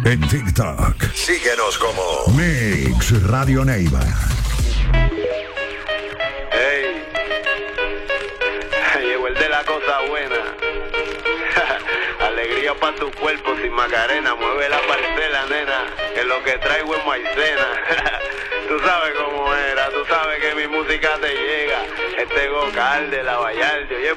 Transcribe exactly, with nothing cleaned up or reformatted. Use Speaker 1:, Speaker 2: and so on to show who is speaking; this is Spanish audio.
Speaker 1: En TikTok,
Speaker 2: síguenos como
Speaker 1: Mix Radio Neiva.
Speaker 3: Hey, llegó el de la cosa buena. Alegría pa' tu cuerpo sin Macarena. Mueve la parcela, nena, que lo que traigo es maicena. Tú sabes cómo era, tú sabes que mi música te llega. Este Gocal de la Vallarde, oye